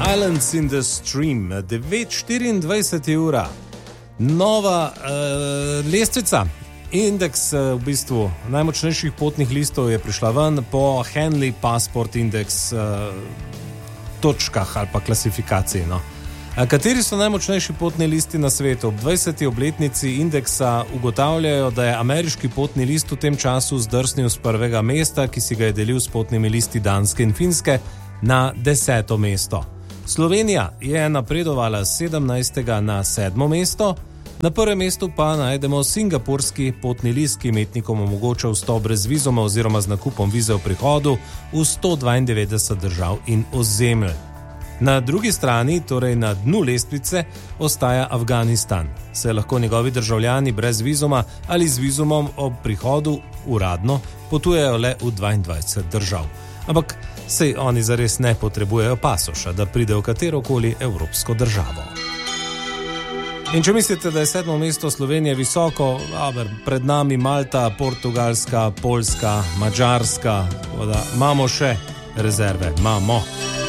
Islands in the Stream, 9:24 ura. Nova lestvica, indeks v bistvu najmočnejših potnih listov je prišla ven po Henley Passport Index točkah ali pa klasifikaciji. No. Kateri so najmočnejši potni listi na svetu? Ob 20. obletnici indeksa ugotavljajo, da je ameriški potni list v tem času zdrsnil z prvega mesta, ki si ga je delil s potnimi listi Danske in Finske, na 10. mesto. Slovenija je napredovala z 17. na 7. mesto, na prvem mestu pa najdemo singapurski potni list, ki imetnikom omogoča vstop brez vizuma oziroma z nakupom vize v prihodu v 192 držav in ozemlj. Na drugi strani, torej na dnu lestvice, ostaja Afganistan. Se lahko njegovi državljani brez vizuma ali z vizumom ob prihodu uradno potujejo le v 22 držav. Ampak sej oni zares ne potrebujejo pasoša, da pridejo v katerokoli evropsko državo. In če mislite, da je 7. mesto Slovenije visoko, pred nami Malta, Portugalska, Poljska, Madžarska, imamo še rezerve, imamo.